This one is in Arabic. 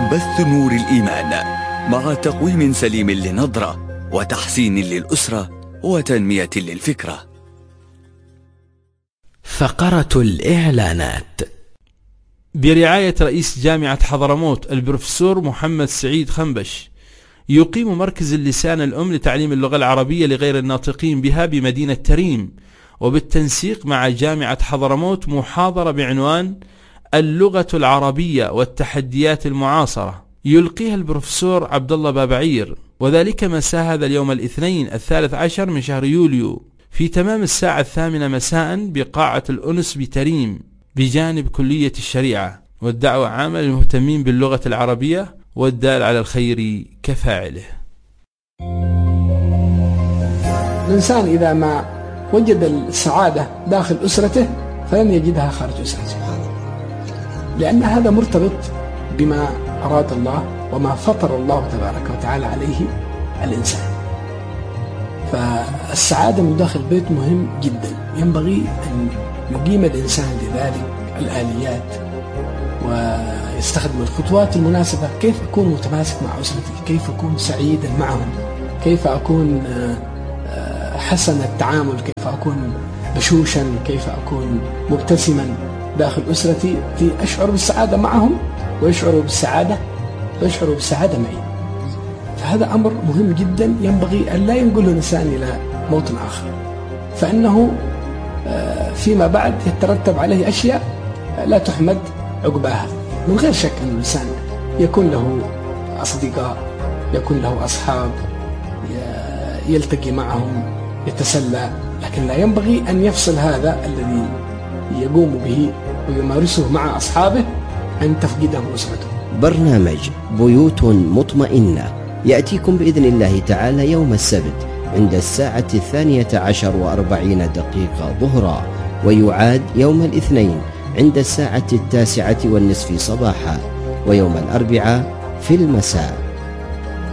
بث نور الإيمان مع تقويم سليم للنظرة وتحسين للأسرة وتنمية للفكرة. فقرة الإعلانات برعاية رئيس جامعة حضرموت البروفيسور محمد سعيد خنبش، يقيم مركز اللسان الأم لتعليم اللغة العربية لغير الناطقين بها بمدينة تريم، وبالتنسيق مع جامعة حضرموت محاضرة بعنوان اللغة العربية والتحديات المعاصرة، يلقيها البروفيسور عبد الله بابعير، وذلك مساء هذا اليوم الاثنين 13 من شهر يوليو في تمام الساعة 8 مساء بقاعة الأنس بتريم بجانب كلية الشريعة. والدعوة عامة للمهتمين باللغة العربية والدال على الخير كفاعله. الإنسان إذا ما وجد السعادة داخل أسرته فلن يجدها خارج أسرته، سبحان الله، لأن هذا مرتبط بما أراد الله وما فطر الله تبارك وتعالى عليه الإنسان. فالسعادة من داخل البيت مهم جدا، ينبغي أن يقيم الإنسان لذلك الآليات ويستخدم الخطوات المناسبة. كيف أكون متماسك مع أسرتي؟ كيف أكون سعيدا معهم؟ كيف أكون حسن التعامل؟ كيف أكون بشوشا؟ كيف أكون مبتسما داخل أسرتي أشعر بالسعادة معهم ويشعروا بالسعادة معي. فهذا أمر مهم جدا، ينبغي أن لا ينقله الإنسان إلى موت آخر، فإنه فيما بعد يترتب عليه أشياء لا تحمد عقباها. من غير شك أن الإنسان يكون له أصدقاء، يكون له أصحاب يلتقي معهم يتسلى، لكن لا ينبغي أن يفصل هذا الذي يقوم به ويمارسه مع أصحابه أن تفقده أسرته. برنامج بيوت مطمئنة يأتيكم بإذن الله تعالى يوم السبت عند الساعة 12:40 ظهرا، ويعاد يوم الاثنين عند الساعة 9:30 صباحا، ويوم الأربعاء في المساء.